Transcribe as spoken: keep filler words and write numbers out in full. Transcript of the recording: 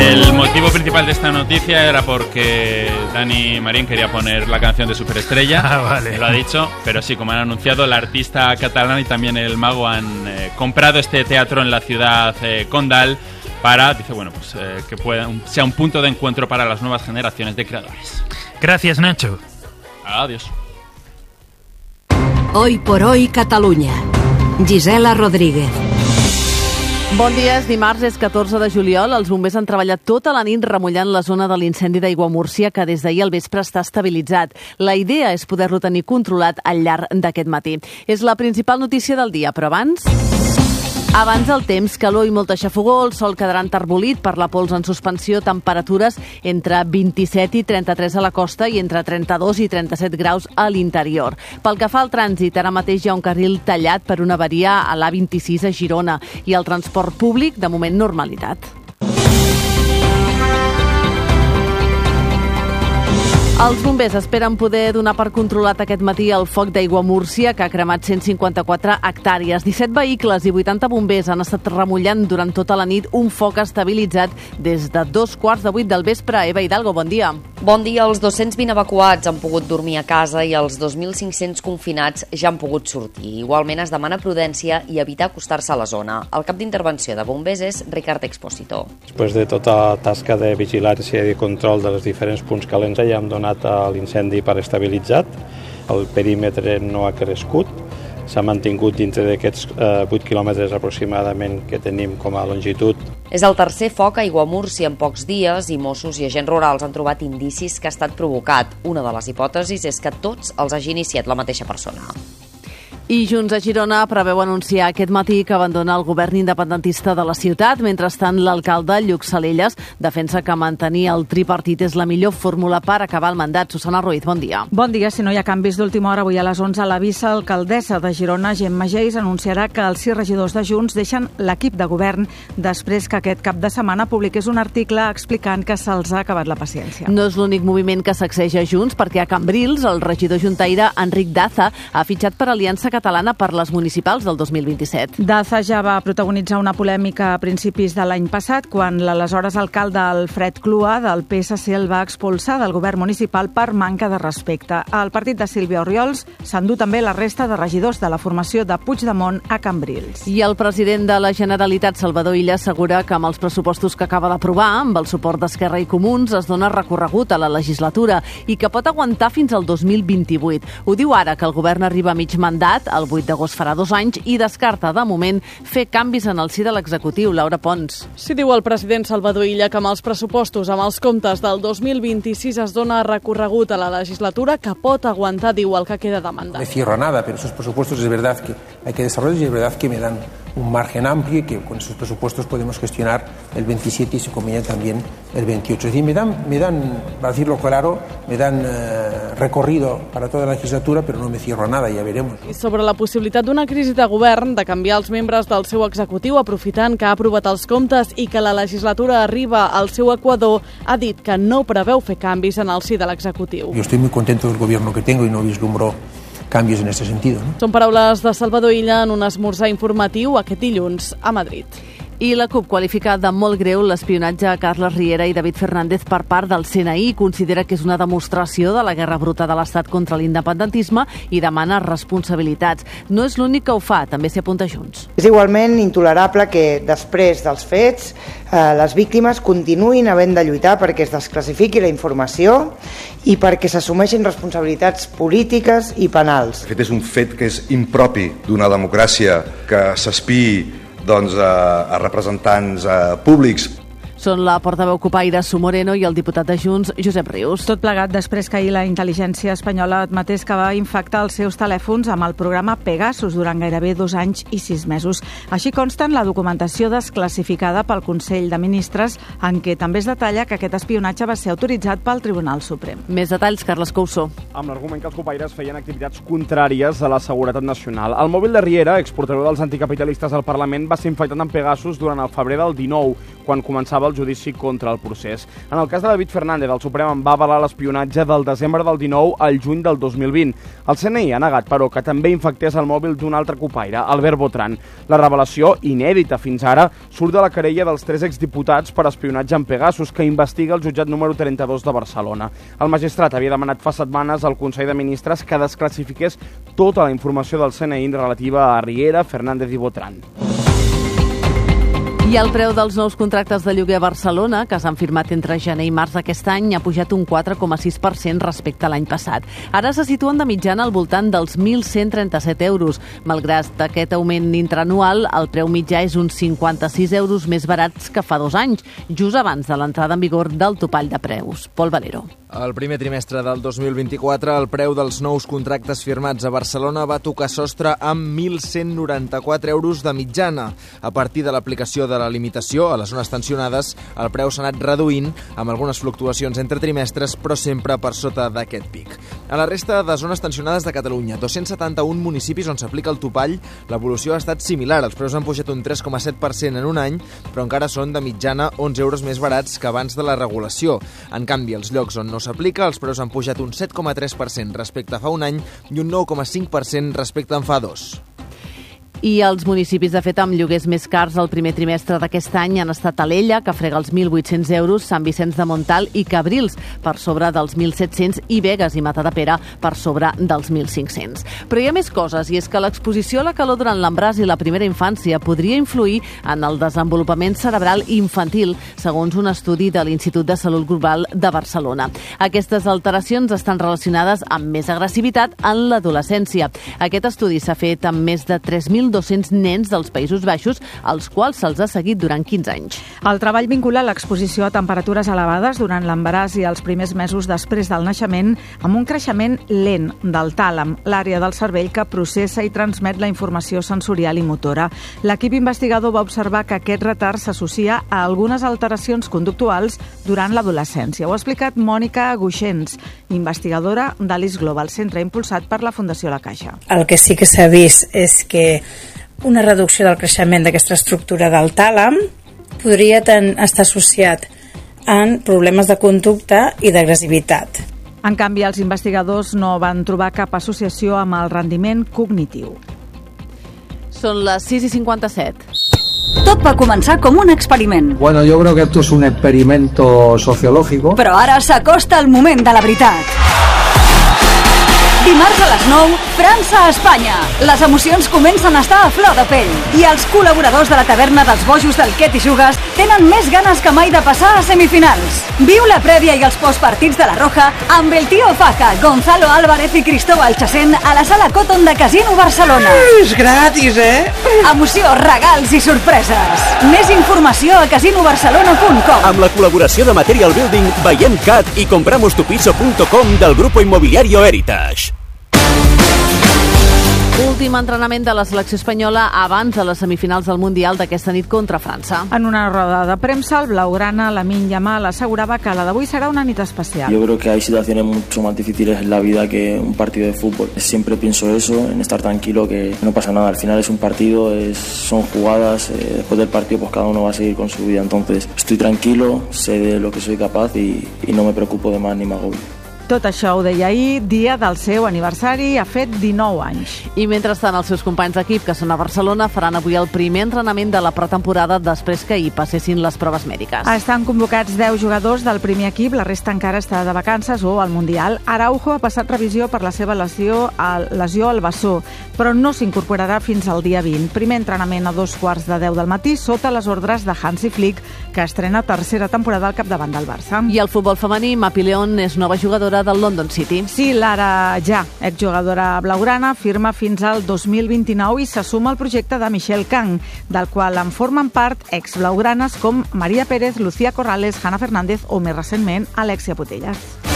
El motivo principal de esta noticia era porque Dani Marín quería poner la canción de Superestrella, ah, vale. lo ha dicho, pero sí, como han anunciado, la artista catalana y también el mago han eh, comprado este teatro en la ciudad eh, condal para, dice, bueno, pues eh, que pueda, sea un punto de encuentro para las nuevas generaciones de creadores. Gracias, Nacho. Adiós. Hoy por hoy, Catalunya. Gisela Rodríguez. Bon dia, és dimarts, és catorze de juliol. Els bombers han treballat tota la nit remullant la zona de l'incendi d'Aiguamúrcia, que des d'ahir al vespre està estabilitzat. La idea és poder-lo tenir controlat al llarg d'aquest matí. És la principal notícia del dia, però abans... Abans el temps, calor i molta xafogor, el sol quedarà enterbolit per la pols en suspensió, temperatures entre vint-i-set i trenta-tres a la costa i entre trenta-dos i trenta-set graus a l'interior. Pel que fa al trànsit, ara mateix hi ha un carril tallat per una avaria a l'A vint-i-sis a Girona i el transport públic, de moment, normalitat. Els bombers esperen poder donar per controlat aquest matí el foc d'Aiguamúrcia, que ha cremat cent cinquanta-quatre hectàrees. disset vehicles i vuitanta bombers han estat remullant durant tota la nit un foc estabilitzat des de dos quarts de vuit del vespre. Eva Hidalgo, bon dia. Bon dia. Els dos-cents vint evacuats han pogut dormir a casa i els dos mil cinc-cents confinats ja han pogut sortir. Igualment es demana prudència i evitar acostar-se a la zona. El cap d'intervenció de bombers és Ricard Expósito. Després de tota tasca de vigilància i de control dels diferents punts calents, ja hem donat a l'incendi per estabilitzat. El perímetre no ha crescut, s'ha mantingut dintre d'aquests eh, vuit quilòmetres aproximadament que tenim com a longitud. És el tercer foc a Aiguamúrcia en pocs dies i Mossos i agents rurals han trobat indicis que ha estat provocat. Una de les hipòtesis és que tots els hagi iniciat la mateixa persona. I Junts a Girona preveu anunciar aquest matí que abandona el govern independentista de la ciutat. Mentrestant, l'alcalde Lluc Salelles defensa que mantenir el tripartit és la millor fórmula per acabar el mandat. Susana Ruiz, bon dia. Bon dia. Si no hi ha canvis d'última hora, avui a les onze, la vicealcaldessa de Girona, Gemma Geis, anunciarà que els sis regidors de Junts deixen l'equip de govern després que aquest cap de setmana publiqués un article explicant que se'ls ha acabat la paciència. No és l'únic moviment que sacseja Junts, perquè a Cambrils el regidor juntaire Enric Daza ha fitxat per Aliança Catalana per les municipals del dos mil vint-i-set. Daza ja va protagonitzar una polèmica a principis de l'any passat quan l'aleshores alcalde Alfred Clua del P S C el va expulsar del govern municipal per manca de respecte. Al partit de Sílvia Oriols s'endú també la resta de regidors de la formació de Puigdemont a Cambrils. I el president de la Generalitat, Salvador Illa, assegura que amb els pressupostos que acaba d'aprovar, amb el suport d'Esquerra i Comuns, es dona recorregut a la legislatura i que pot aguantar fins al dos mil vint-i-vuit. Ho diu ara que el govern arriba a mig mandat, el vuit d'agost farà dos anys, i descarta de moment fer canvis en el si de l'executiu. Laura Pons. Sí, diu el president Salvador Illa que amb els pressupostos, amb els comptes del dos mil vint-i-sis es dona recorregut a la legislatura que pot aguantar, diu, el que queda de mandat. No me cierro a nada, pero esos presupuestos es verdad que hay que desarrollar y es verdad que me dan un margen amplio y que con esos presupuestos podemos gestionar el veintisiete y se conviene también el veintiocho. Es decir, me dan, me dan, para decirlo claro, me dan eh, recorrido para toda la legislatura, pero no me cierro a nada, ya veremos. I sobre la possibilitat d'una crisi de govern, de canviar els membres del seu executiu aprofitant que ha aprovat els comptes i que la legislatura arriba al seu equador, ha dit que no preveu fer canvis en el si de l'executiu. Yo estoy muy contento del gobierno que tengo y no vislumbro cambios en este sentido, ¿no? Són paraules de Salvador Illa en un esmorzar informatiu aquest dilluns a Madrid. I la CUP qualifica de molt greu l'espionatge a Carles Riera i David Fernández per part del C N I. Considera que és una demostració de la guerra bruta de l'Estat contra l'independentisme i demana responsabilitats. No és l'únic que ho fa, també s'hi apunta Junts. És igualment intolerable que després dels fets eh, les víctimes continuïn havent de lluitar perquè es desclassifiqui la informació i perquè s'assumeixin responsabilitats polítiques i penals. De fet, és un fet que és impropi d'una democràcia que s'espiï doncs, a, a representants a, públics. Són la portaveu cupaire Su Moreno i el diputat de Junts, Josep Rius. Tot plegat després que ahir la intel·ligència espanyola admetés que va infectar els seus telèfons amb el programa Pegasus durant gairebé dos anys i sis mesos. Així consta en la documentació desclassificada pel Consell de Ministres, en què també es detalla que aquest espionatge va ser autoritzat pel Tribunal Suprem. Més detalls, Carles Couso. Amb l'argument que els cupaires feien activitats contràries a la seguretat nacional. El mòbil de Riera, exportador dels anticapitalistes al Parlament, va ser infectat amb Pegasus durant el febrer del dinou, quan començava el judici contra el procés. En el cas de David Fernández, el Suprem en va avalar l'espionatge del desembre del dinou al juny del dos mil vint. El C N I ha negat, però, que també infectés el mòbil d'un altre copaire, Albert Botran. La revelació, inèdita fins ara, surt de la querella dels tres exdiputats per espionatge en Pegasus, que investiga el jutjat número trenta-dos de Barcelona. El magistrat havia demanat fa setmanes al Consell de Ministres que desclassifiqués tota la informació del C N I relativa a Riera, Fernández i Botran. I el preu dels nous contractes de lloguer a Barcelona, que s'han firmat entre gener i març d'aquest any, ha pujat un quatre coma sis per cent respecte a l'any passat. Ara se situen de mitjana al voltant dels mil cent trenta-set euros. Malgrat aquest augment intraanual, el preu mitjà és uns cinquanta-sis euros més barats que fa dos anys, just abans de l'entrada en vigor del topall de preus. Pol Valero. El primer trimestre del dos mil vint-i-quatre, el preu dels nous contractes firmats a Barcelona va tocar sostre amb mil cent noranta-quatre euros de mitjana. A partir de l'aplicació de la limitació a les zones tensionades, el preu s'ha anat reduint, amb algunes fluctuacions entre trimestres, però sempre per sota d'aquest pic. A la resta de zones tensionades de Catalunya, dos-cents setanta-un municipis on s'aplica el topall, l'evolució ha estat similar. Els preus han pujat un tres coma set per cent en un any, però encara són de mitjana onze euros més barats que abans de la regulació. En canvi, els llocs on no s'aplica, els preus han pujat un set coma tres per cent respecte a fa un any i un nou coma cinc per cent respecte a en fa dos. I els municipis, de fet, amb lloguers més cars el primer trimestre d'aquest any han estat Alella, que frega els mil vuit-cents euros, Sant Vicenç de Montalt i Cabrils, per sobre dels mil set-cents, i Begues i Matadepera, per sobre dels mil cinc-cents. Però hi ha més coses, i és que l'exposició a la calor durant l'embràs i la primera infància podria influir en el desenvolupament cerebral infantil, segons un estudi de l'Institut de Salut Global de Barcelona. Aquestes alteracions estan relacionades amb més agressivitat en l'adolescència. Aquest estudi s'ha fet amb més de tres mil dos-cents nens dels Països Baixos, als quals se'ls ha seguit durant quinze anys. El treball vincula l'exposició a temperatures elevades durant l'embaràs i els primers mesos després del naixement, amb un creixement lent del tàlam, l'àrea del cervell que processa i transmet la informació sensorial i motora. L'equip investigador va observar que aquest retard s'associa a algunes alteracions conductuals durant l'adolescència. Ho ha explicat Mònica Guixens, investigadora d'Alice Global, centre impulsat per la Fundació La Caixa. El que sí que s'ha vist és que una reducció del creixement d'aquesta estructura del tàlam podria ten, estar associat en problemes de conducta i d'agressivitat. En canvi, els investigadors no van trobar cap associació amb el rendiment cognitiu. Són les sis i cinquanta-set. Tot va començar com un experiment. Bueno, yo creo que esto es un experimento sociológico. Però ara s'acosta el moment de la veritat. Dimarts a les nou, França-Espanya. Les emocions comencen a estar a flor de pell i els col·laboradors de la taverna dels bojos del Quet i Jugues tenen més ganes que mai de passar a semifinals. Viu la prèvia i els postpartits de la Roja amb el Tío Faja, Gonzalo Álvarez i Cristóbal Chasén a la Sala Cotton de Casino Barcelona. És gratis, eh? Emoció, regals i sorpreses. Més informació a casino barcelona punt com. Amb la col·laboració de Material Building, Veiem Cat i compramos tu piso punto com del Grupo Inmobiliario Heritage. Últim entrenament de la selecció espanyola abans de les semifinals del Mundial d'aquesta nit contra França. En una roda de premsa, el blaugrana Lamine Yamal assegurava que la d'avui serà una nit especial. Yo creo que hay situaciones mucho más difíciles en la vida que un partido de fútbol. Siempre pienso eso, en estar tranquilo, que no pasa nada. Al final es un partido, es, son jugadas. Eh, después del partido, pues cada uno va a seguir con su vida. Entonces, estoy tranquilo, sé de lo que soy capaz y, y no me preocupo de más ni me agobio. Tot això ho deia ahir, dia del seu aniversari, ha fet dinou anys. I mentrestant els seus companys d'equip, que són a Barcelona, faran avui el primer entrenament de la pretemporada després que hi passessin les proves mèdiques. Estan convocats deu jugadors del primer equip, la resta encara està de vacances o al Mundial. Araujo ha passat revisió per la seva lesió, al, lesió al bessó, però no s'incorporarà fins al dia vint. Primer entrenament a dos quarts de deu del matí sota les ordres de Hansi Flick, que estrena tercera temporada al capdavant del Barça. I el futbol femení, Mapi León és nova jugadora del London City. Sí, Lara Ja, exjugadora blaugrana, firma fins al dos mil vint-i-nou i se suma al projecte de Michelle Kang, del qual en formen part ex-blaugranes com Maria Pérez, Lucía Corrales, Hanna Fernández o més recentment Alexia Putellas.